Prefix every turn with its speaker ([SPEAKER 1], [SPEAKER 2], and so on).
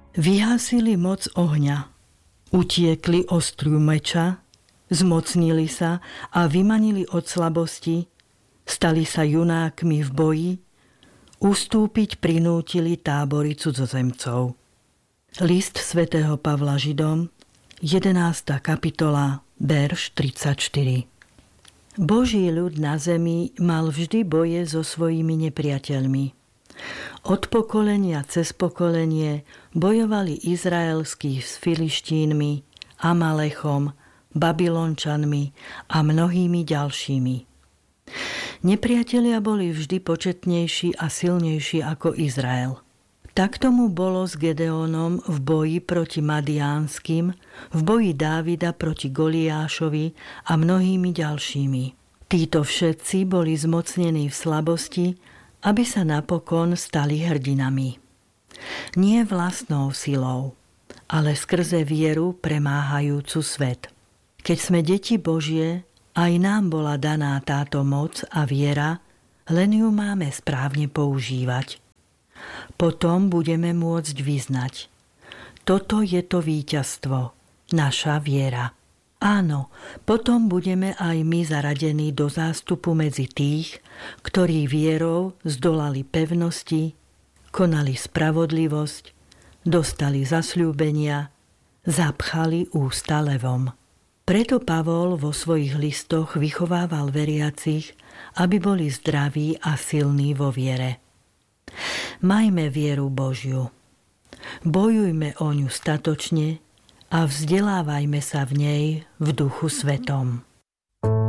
[SPEAKER 1] Vyhasili moc ohňa, utiekli ostriu meča, zmocnili sa a vymanili od slabosti, stali sa junákmi v boji, ustúpiť prinútili tábory cudzozemcov. List svätého Pavla Židom, 11. kapitola, verš 34. Boží ľud na zemi mal vždy boje so svojimi nepriateľmi. Od pokolenia cez pokolenie bojovali izraelskí s Filištínmi, Amalechom, Babylončanmi a mnohými ďalšími. Nepriatelia boli vždy početnejší a silnejší ako Izrael. Tak tomu bolo s Gedeónom v boji proti Madiánskym, v boji Dávida proti Goliášovi a mnohými ďalšími. Títo všetci boli zmocnení v slabosti, aby sa napokon stali hrdinami. Nie vlastnou silou, ale skrze vieru premáhajúcu svet. Keď sme deti Božie, aj nám bola daná táto moc a viera, len ju máme správne používať. Potom budeme môcť vyznať: toto je to víťazstvo, naša viera. Áno, potom budeme aj my zaradení do zástupu medzi tých, ktorí vierou zdolali pevnosti, konali spravodlivosť, dostali zasľúbenia, zapchali ústa levom. Preto Pavol vo svojich listoch vychovával veriacich, aby boli zdraví a silní vo viere. Majme vieru Božiu. Bojujme o ňu statočne a vzdelávajme sa v nej v Duchu Svetom.